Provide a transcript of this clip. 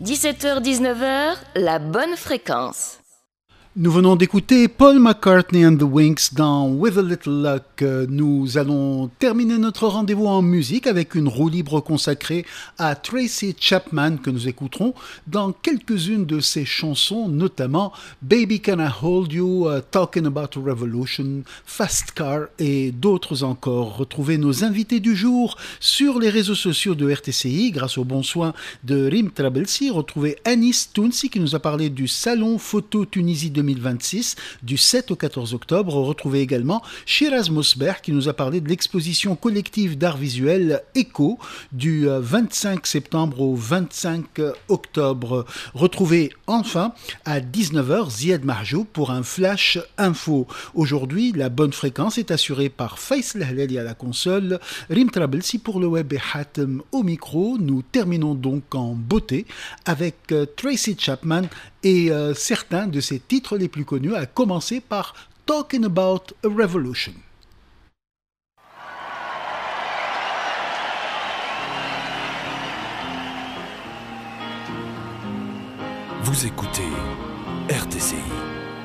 17h-19h, la bonne fréquence. Nous venons d'écouter Paul McCartney and the Winks dans With a Little Luck. Nous allons terminer notre rendez-vous en musique avec une roue libre consacrée à Tracy Chapman que nous écouterons dans quelques-unes de ses chansons, notamment Baby Can I Hold You, Talking About a Revolution, Fast Car et d'autres encore. Retrouvez nos invités du jour sur les réseaux sociaux de RTCI grâce au bon soin de Rim Trabelsi. Retrouvez Anis Tounsi qui nous a parlé du Salon Photo Tunisie 2026 du 7 au 14 octobre. Retrouvez également Shiraz Mosber qui nous a parlé de l'exposition collective d'art visuel ECHO du 25 septembre au 25 octobre. Retrouvez enfin à 19h Ziad Mahjoub pour un flash info. Aujourd'hui, la bonne fréquence est assurée par Faisal Halali à la console, Rim Trabelsi pour le web et Hatem au micro. Nous terminons donc en beauté avec Tracy Chapman et certains de ses titres les plus connus, à commencer par Talking About a Revolution. Vous écoutez RTCI.